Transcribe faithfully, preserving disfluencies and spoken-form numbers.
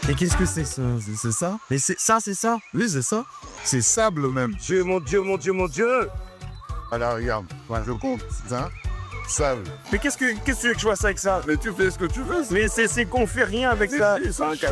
Et qu'est-ce que c'est ça? C'est ça? Mais c'est ça, c'est ça? Oui, c'est ça. C'est sable même. Dieu, mon Dieu, mon Dieu, mon Dieu. Alors regarde, je compte, hein? Sable. Mais qu'est-ce que qu'est-ce que tu veux que je fasse avec ça? Mais tu fais ce que tu veux. Mais c'est qu'on fait rien avec ça. C'est un